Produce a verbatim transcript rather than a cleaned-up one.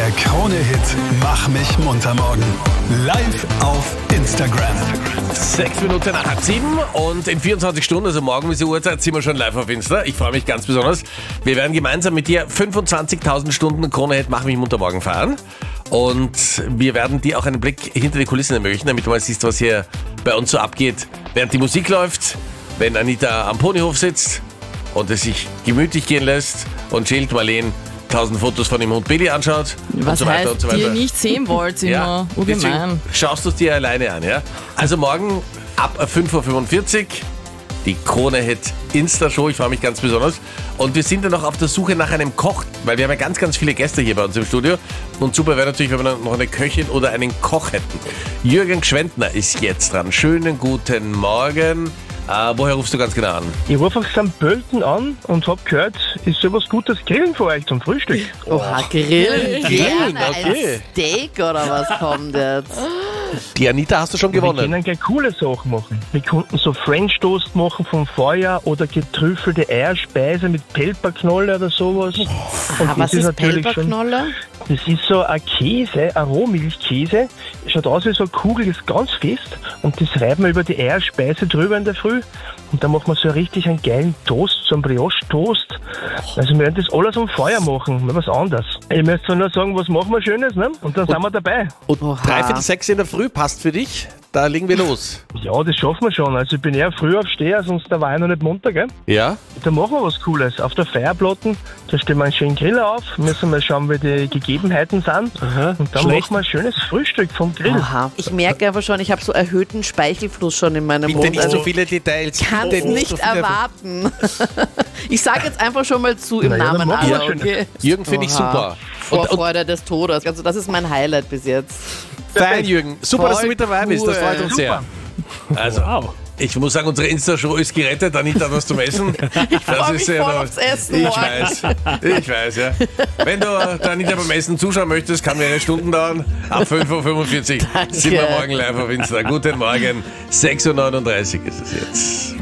Der Krone-Hit Mach mich munter morgen. Live auf Instagram. Sechs Minuten nach halb sieben und in vierundzwanzig Stunden, also morgen diese Uhrzeit, sind wir schon live auf Insta. Ich freue mich ganz besonders. Wir werden gemeinsam mit dir fünfundzwanzigtausend Stunden Krone-Hit Mach mich munter morgen fahren. Und wir werden dir auch einen Blick hinter die Kulissen ermöglichen, damit du mal siehst, was hier bei uns so abgeht, während die Musik läuft, wenn Anita am Ponyhof sitzt und es sich gemütlich gehen lässt und chillt, Marleen tausend Fotos von dem Hund Billy anschaut. Was und so weiter heißt, und so weiter. die ihr nicht sehen wollt, immer Ja, urgemein. deswegen schaust du es dir alleine an, ja? Also morgen ab fünf Uhr fünfundvierzig die Krone-Hit Insta-Show. Ich freue mich ganz besonders. Und wir sind dann noch auf der Suche nach einem Koch, weil wir haben ja ganz, ganz viele Gäste hier bei uns im Studio. Und super wäre natürlich, wenn wir noch eine Köchin oder einen Koch hätten. Jürgen Gschwendtner ist jetzt dran. Schönen guten Morgen. Äh, woher rufst du ganz genau an? Ich rufe aus Sankt Pölten an und habe gehört, ist sowas Gutes Grillen für euch zum Frühstück. Oha, Grillen, Grillen, gerne. okay. Ein Steak oder was kommt jetzt? Die Anita hast du schon Wir gewonnen. können gleich coole Sachen machen. Wir könnten so French Toast machen vom Feuer oder getrüffelte Eierspeise mit Pelperknolle oder sowas. Und Ah, was ist Pelperknolle? Das ist so ein Käse, ein Rohmilchkäse. Schaut aus wie so eine Kugel, ist ganz fest. Und das reiben wir über die Eierspeise drüber in der Früh. Und dann machen wir so richtig einen geilen Toast, so einen Brioche-Toast. Also wir werden das alles am Feuer machen, mal was anderes. Ich möchte nur sagen, was machen wir Schönes, ne? Und dann sind wir dabei. Und Oha. dreiviertel sechs in der Früh passt für dich. Da legen wir los. Ja, das schaffen wir schon. Also ich bin eher Frühaufsteher, sonst da war ich noch nicht munter, gell? Ja? Da machen wir was Cooles. Auf der Feierplatte, da stellen wir einen schönen Grill auf, müssen mal schauen, wie die Gegebenheiten sind. Aha. Und dann Schlecht. machen wir ein schönes Frühstück vom Grill. Aha. Ich merke einfach schon, ich habe so erhöhten Speichelfluss schon in meinem Bitte Mund. nicht Also so viele Details. kann es Bitte nicht so viele- erwarten. Ich sage jetzt einfach schon mal zu im Na ja, dann Namen machen wir aller, schön. okay? Jürgen finde ich Oha. super. Und, und Vorfreude des Todes. Also das ist mein Highlight bis jetzt. fein, Jürgen. Super, dass du Voll mit dabei bist. Das cool. freut uns sehr. Also, ich muss sagen, unsere Insta-Show ist gerettet. Anita hat was zum Essen. Ich freu mich voll aufs Essen Ich morgen. weiß. Ich weiß, ja. Wenn du der Anita beim Essen zuschauen möchtest, kann mehrere Stunden dauern. Ab fünf Uhr fünfundvierzig sind wir morgen live auf Insta. Guten Morgen. sechs Uhr neununddreißig ist es jetzt.